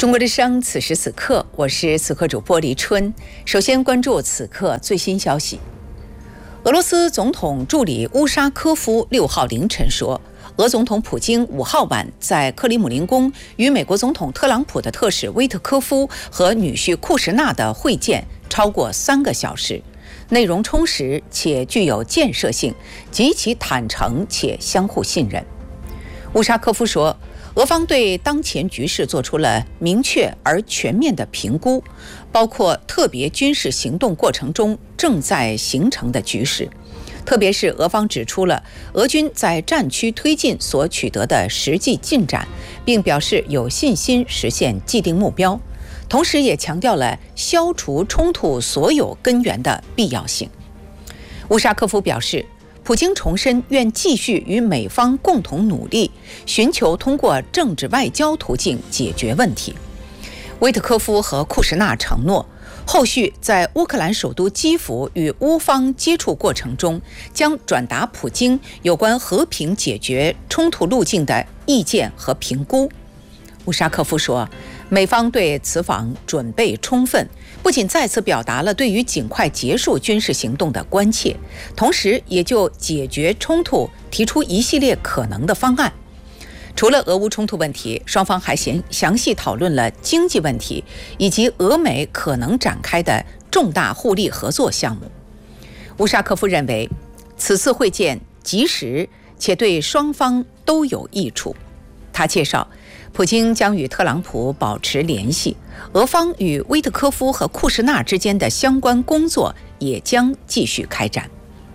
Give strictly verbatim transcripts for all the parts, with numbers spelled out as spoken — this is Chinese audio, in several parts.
中国之声，此时此刻，我是此刻主播黎春。首先关注此刻最新消息。俄罗斯总统助理乌沙科夫六号凌晨说，俄总统普京五号晚在克里姆林宫与美国总统特朗普的特使威特科夫和女婿库什纳的会见超过三个小时，内容充实且具有建设性，极其坦诚且相互信任。乌沙科夫说，俄方对当前局势做出了明确而全面的评估，包括特别军事行动过程中正在形成的局势，特别是俄方指出了俄军在战区推进所取得的实际进展，并表示有信心实现既定目标，同时也强调了消除冲突所有根源的必要性。乌沙科夫表示，普京重申愿继续与美方共同努力，寻求通过政治外交途径解决问题。威特科夫和库什纳承诺，后续在乌克兰首都基辅与乌方接触过程中，将转达普京有关和平解决冲突路径的意见和评估。乌沙科夫说，美方对此访准备充分，不仅再次表达了对于尽快结束军事行动的关切，同时也就解决冲突提出一系列可能的方案。除了俄乌冲突问题，双方还详细讨论了经济问题以及俄美可能展开的重大互利合作项目。乌沙科夫认为，此次会见及时且对双方都有益处。他介绍，普京将与特朗普保持联系，俄方与威特科夫和库什纳之间的相关工作也将继续开展。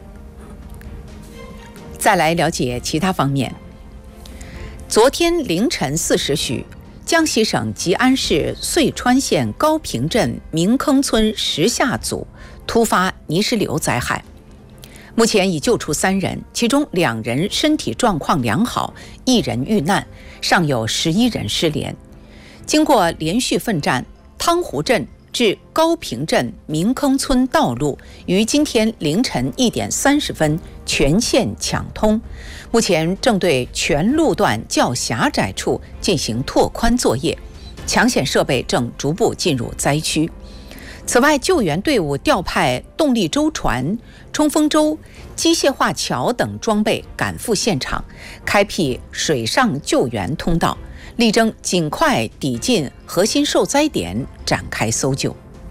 再来了解其他方面。昨天凌晨四时许，江西省吉安市遂川县高坪镇明坑村石下组突发泥石流灾害，目前已救出三人，其中两人身体状况良好，一人遇难，尚有十一人失联。经过连续奋战，汤湖镇至高坪镇明坑村道路于今天凌晨一点三十分全线抢通，目前正对全路段较狭窄处进行拓宽作业，抢险设备正逐步进入灾区。此外，救援队伍调派动力舟船、冲锋舟、机械化桥等装备赶赴现场，开辟水上救援通道，力争尽快抵近核心受灾点展开搜救。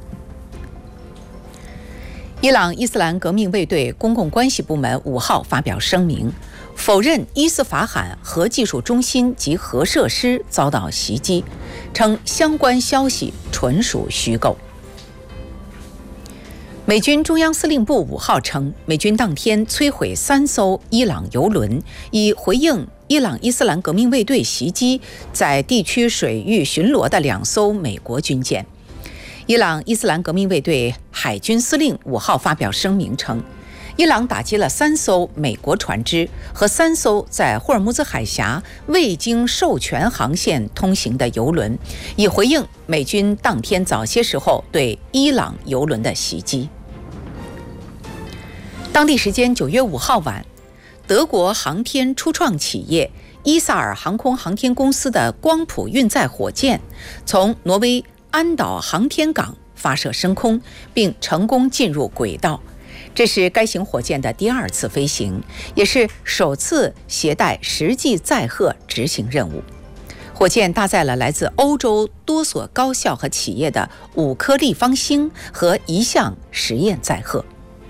伊朗伊斯兰革命卫队公共关系部门五号发表声明，否认伊斯法罕核技术中心及核设施遭到袭击，称相关消息纯属虚构。美军中央司令部五号称，美军当天摧毁三艘伊朗油轮，以回应伊朗伊斯兰革命卫队袭击在地区水域巡逻的两艘美国军舰。伊朗伊斯兰革命卫队海军司令五号发表声明称，伊朗打击了三艘美国船只和三艘在霍尔木兹海峡未经授权航线通行的油轮，以回应美军当天早些时候对伊朗油轮的袭击。当地时间九月五号晚，德国航天初创企业伊萨尔航空航天公司的光谱运载火箭从挪威安岛航天港发射升空，并成功进入轨道。这是该型火箭的第二次飞行，也是首次携带实际载荷执行任务。火箭搭载了来自欧洲多所高校和企业的五颗立方星和一项实验载荷。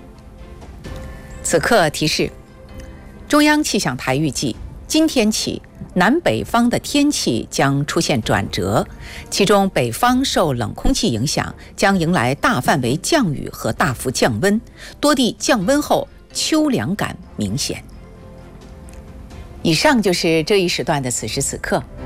此刻提示，中央气象台预计，今天起南北方的天气将出现转折，其中北方受冷空气影响，将迎来大范围降雨和大幅降温，多地降温后秋凉感明显。以上就是这一时段的此时此刻。